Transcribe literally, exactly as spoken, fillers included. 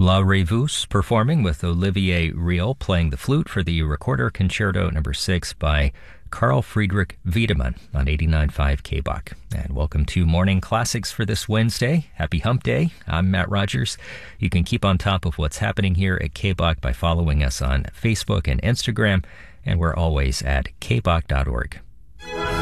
La Revus performing with Olivier Riel playing the flute for the Recorder Concerto number six by Carl Friedrich Wiedemann on eighty-nine point five K B O C. And welcome to Morning Classics for this Wednesday. Happy Hump Day. I'm Matt Rogers. You can keep on top of what's happening here at K B O C by following us on Facebook and Instagram, and we're always at k b o c dot org.